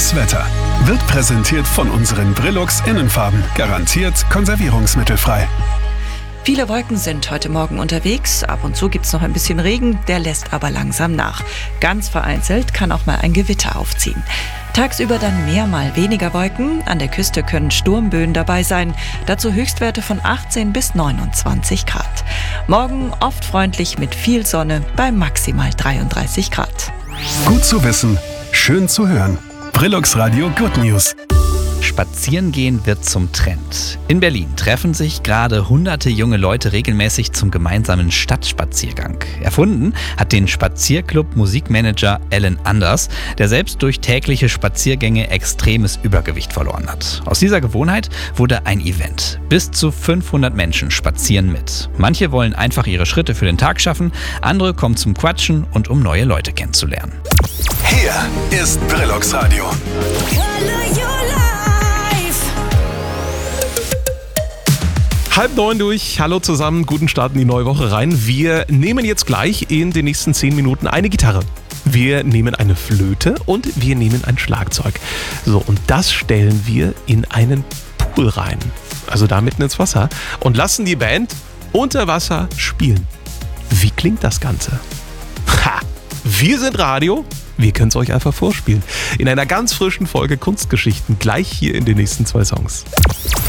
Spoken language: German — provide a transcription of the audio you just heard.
Das Wetter wird präsentiert von unseren Brillux Innenfarben. Garantiert konservierungsmittelfrei. Viele Wolken sind heute Morgen unterwegs. Ab und zu gibt's noch ein bisschen Regen, der lässt aber langsam nach. Ganz vereinzelt kann auch mal ein Gewitter aufziehen. Tagsüber dann mehr mal weniger Wolken. An der Küste können Sturmböen dabei sein. Dazu Höchstwerte von 18 bis 29 Grad. Morgen oft freundlich mit viel Sonne bei maximal 33 Grad. Gut zu wissen, schön zu hören. Brillux Radio Good News. Spazierengehen wird zum Trend. In Berlin treffen sich gerade hunderte junge Leute regelmäßig zum gemeinsamen Stadtspaziergang. Erfunden hat den Spazierclub Musikmanager Alan Anders, der selbst durch tägliche Spaziergänge extremes Übergewicht verloren hat. Aus dieser Gewohnheit wurde ein Event. Bis zu 500 Menschen spazieren mit. Manche wollen einfach ihre Schritte für den Tag schaffen, andere kommen zum Quatschen und um neue Leute kennenzulernen. Hier ist Brillux Radio. 8:30 durch. Hallo zusammen, guten Start in die neue Woche rein. Wir nehmen jetzt gleich in den nächsten 10 Minuten eine Gitarre. Wir nehmen eine Flöte und wir nehmen ein Schlagzeug. So, und das stellen wir in einen Pool rein. Also da mitten ins Wasser. Und lassen die Band unter Wasser spielen. Wie klingt das Ganze? Ha! Wir sind Radio. Wir können es euch einfach vorspielen. In einer ganz frischen Folge Kunstgeschichten. Gleich hier in den nächsten 2 Songs.